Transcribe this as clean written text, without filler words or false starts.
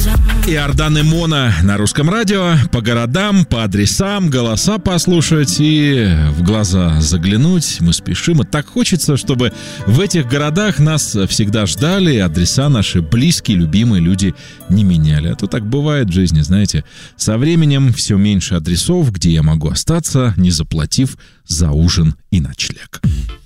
Иордан и Мона на русском радио. По городам, по адресам, голоса послушать и в глаза заглянуть. Мы спешим. И так хочется, чтобы в этих городах нас всегда ждали, и адреса наши близкие, любимые люди не меняли. А то так бывает в жизни, знаете. Со временем все меньше адресов, где я могу остаться, не заплатив за ужин и ночлег.